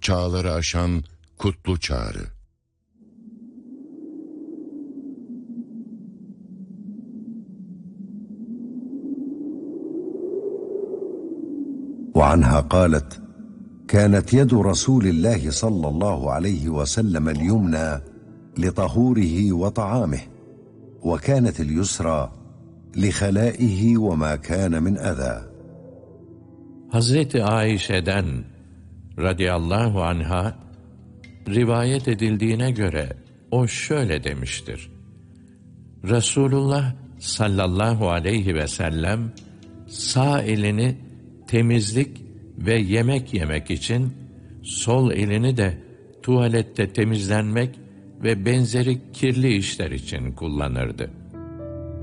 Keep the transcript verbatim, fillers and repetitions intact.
çağları aşan kutlu çağrı. وعنها قالت: كانت يد رسول الله صلى الله عليه وسلم اليمنى لطهوره وطعامه، وكانت اليسرى لخلائه وما كان من أذى. Hazreti Ayşe'den radıyallahu anha rivayet edildiğine göre o şöyle demiştir: Resulullah sallallahu aleyhi ve sellem sağ elini temizlik ve yemek yemek için, sol elini de tuvalette temizlenmek ve benzeri kirli işler için kullanırdı.